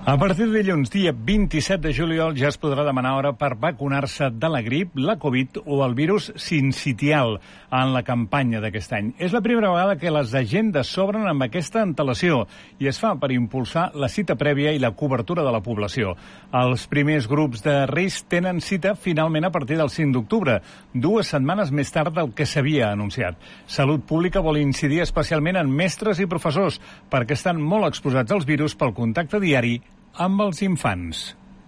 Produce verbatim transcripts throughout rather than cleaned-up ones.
A partir de dilluns, dia vint-i-set de juliol, ja es podrà demanar hora per vacunar-se de la grip, la Covid o el virus sincitial en la campanya d'aquest any. És la primera vegada que les agendes s'obren amb aquesta antelació i es fa per impulsar la cita prèvia i la cobertura de la població. Els primers grups de risc tenen cita finalment a partir del cinc d'octubre, dues setmanes més tard del que s'havia anunciat. Salut Pública vol incidir especialment en mestres i professors perquè estan molt exposats als virus pel contacte diari amb els infants.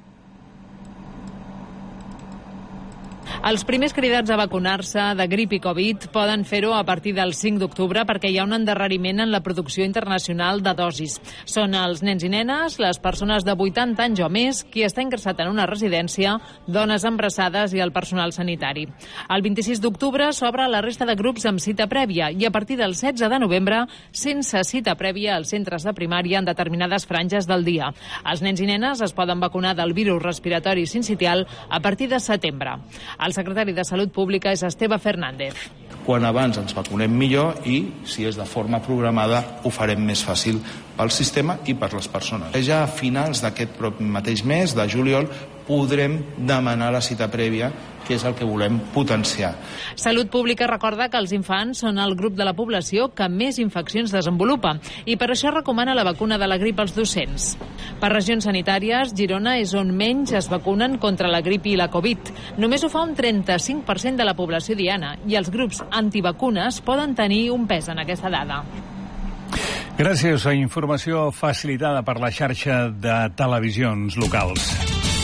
Els primers cridats a vacunar-se de grip i Covid poden fer-ho a partir del cinc d'octubre perquè hi ha un endarreriment en la producció internacional de dosis. Són els nens i nenes, les persones de vuitanta anys o més, qui està ingressat en una residència, dones embarassades i el personal sanitari. El vint-i-sis d'octubre s'obre la resta de grups amb cita prèvia i a partir del setze de novembre sense cita prèvia als centres de primària en determinades franges del dia. Els nens i nenes es poden vacunar del virus respiratori sincitial a partir de setembre. El secretari de Salut Pública és Esteve Fernández. Quan abans ens vacunem millor i, si és de forma programada, ho farem més fàcil pel sistema i per les persones. Ja a finals d'aquest mateix mes, de juliol, podrem demanar la cita prèvia, que és el que volem potenciar. Salut Pública recorda que els infants són el grup de la població que més infeccions desenvolupa i per això recomana la vacuna de la grip als docents. Per regions sanitàries, Girona és on menys es vacunen contra la grip i la Covid. Només ho fa un trenta-cinc per cent de la població diana i els grups antivacunes poden tenir un pes en aquesta dada. Gràcies a informació facilitada per la xarxa de televisions locals.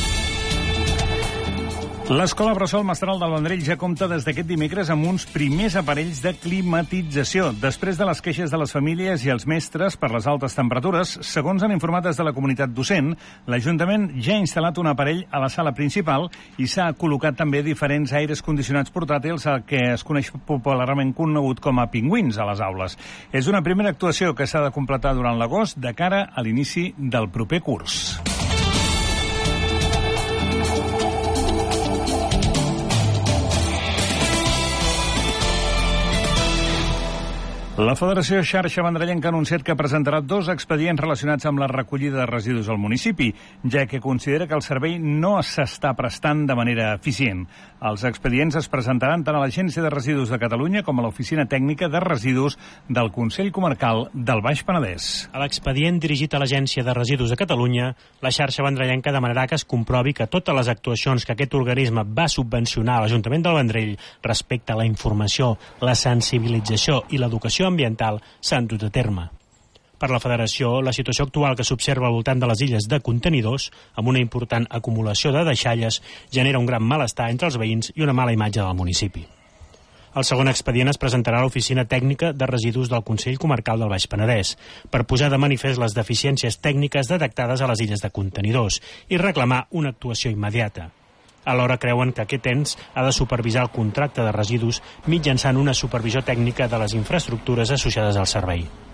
L'Escola Bressol Mestral del Vendrell ja compta des d'aquest dimecres amb uns primers aparells de climatització. Després de les queixes de les famílies i els mestres per les altes temperatures, segons han informat des de la comunitat docent, l'Ajuntament ja ha instal·lat un aparell a la sala principal i s'ha col·locat també diferents aires condicionats portàtils, el que es coneix popularment conegut com a pingüins a les aules. És una primera actuació que s'ha de completar durant l'agost de cara a l'inici del proper curs. La Federació Xarxa Vendrellenca ha anunciat que presentarà dos expedients relacionats amb la recollida de residus al municipi, ja que considera que el servei no s'està prestant de manera eficient. Els expedients es presentaran tant a l'Agència de Residus de Catalunya com a l'Oficina Tècnica de Residus del Consell Comarcal del Baix Penedès. A l'expedient dirigit a l'Agència de Residus de Catalunya, la Xarxa Vendrellenca demanarà que es comprovi que totes les actuacions que aquest organisme va subvencionar a l'Ajuntament del Vendrell respecte a la informació, la sensibilització i l'educació ambiental s'han dut a terme. Per la Federació, la situació actual que s'observa al voltant de les illes de contenidors, amb una important acumulació de deixalles, genera un gran malestar entre els veïns i una mala imatge del municipi. El segon expedient es presentarà a l'Oficina Tècnica de Residus del Consell Comarcal del Baix Penedès per posar de manifest les deficiències tècniques detectades a les illes de contenidors i reclamar una actuació immediata. Alhora creuen que aquest ens ha de supervisar el contracte de residus mitjançant una supervisió tècnica de les infraestructures associades al servei.